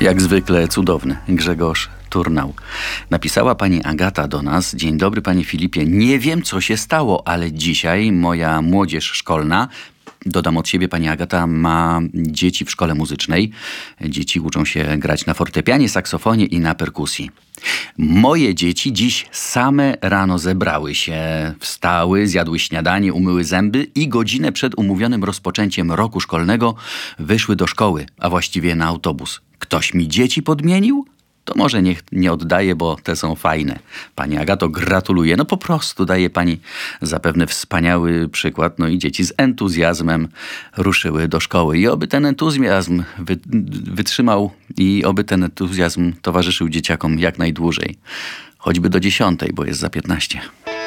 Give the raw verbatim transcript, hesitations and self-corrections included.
Jak zwykle cudowny Grzegorz Turnał. Napisała pani Agata do nas: dzień dobry panie Filipie, nie wiem co się stało, ale dzisiaj moja młodzież szkolna, dodam od siebie, pani Agata ma dzieci w szkole muzycznej. Dzieci uczą się grać na fortepianie, saksofonie i na perkusji. Moje dzieci dziś same rano zebrały się, wstały, zjadły śniadanie, umyły zęby i godzinę przed umówionym rozpoczęciem roku szkolnego wyszły do szkoły, a właściwie na autobus. Ktoś mi dzieci podmienił? To może niech nie oddaje, bo te są fajne. Pani Agato, gratuluję. No po prostu daje pani zapewne wspaniały przykład. No i dzieci z entuzjazmem ruszyły do szkoły. I oby ten entuzjazm wy, wytrzymał i oby ten entuzjazm towarzyszył dzieciakom jak najdłużej. Choćby do dziesiątej, bo jest za piętnaście.